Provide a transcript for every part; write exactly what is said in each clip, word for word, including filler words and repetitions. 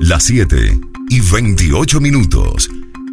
Las siete y veintiocho minutos.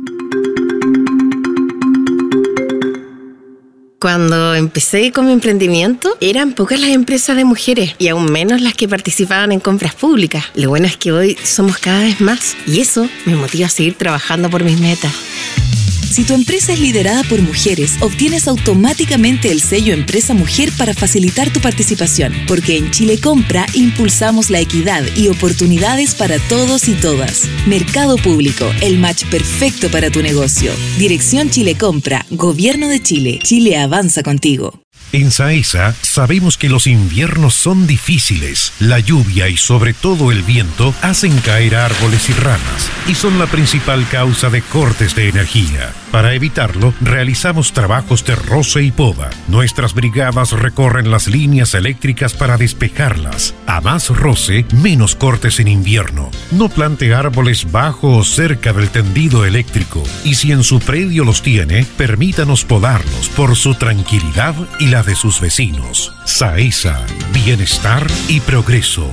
Cuando empecé con mi emprendimiento, eran pocas las empresas de mujeres y aún menos las que participaban en compras públicas. Lo bueno es que hoy somos cada vez más y eso me motiva a seguir trabajando por mis metas. Si tu empresa es liderada por mujeres, obtienes automáticamente el sello Empresa Mujer para facilitar tu participación, porque en Chile Compra impulsamos la equidad y oportunidades para todos y todas. Mercado Público, el match perfecto para tu negocio. Dirección Chile Compra, Gobierno de Chile. Chile avanza contigo. En SAESA sabemos que los inviernos son difíciles. La lluvia y sobre todo el viento hacen caer árboles y ramas y son la principal causa de cortes de energía. Para evitarlo, realizamos trabajos de roce y poda. Nuestras brigadas recorren las líneas eléctricas para despejarlas. A más roce, menos cortes en invierno. No plante árboles bajo o cerca del tendido eléctrico y si en su predio los tiene, permítanos podarlos por su tranquilidad y la de sus vecinos. SAESA, bienestar y progreso.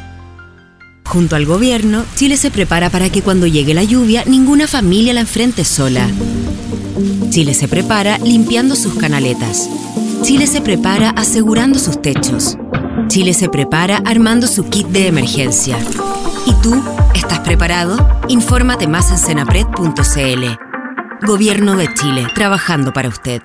Junto al gobierno, Chile se prepara para que cuando llegue la lluvia, ninguna familia la enfrente sola. Chile se prepara limpiando sus canaletas. Chile se prepara asegurando sus techos. Chile se prepara armando su kit de emergencia. ¿Y tú? ¿Estás preparado? Infórmate más en senapred punto cl. Gobierno de Chile, trabajando para usted.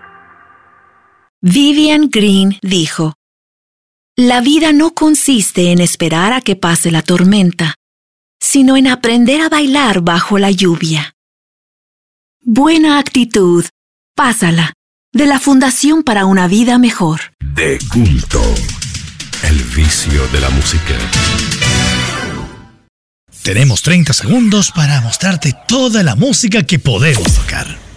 Vivian Green dijo: la vida no consiste en esperar a que pase la tormenta, sino en aprender a bailar bajo la lluvia. Buena actitud, pásala, de la Fundación para una Vida Mejor. De culto, el vicio de la música. Tenemos treinta segundos para mostrarte toda la música que podemos tocar.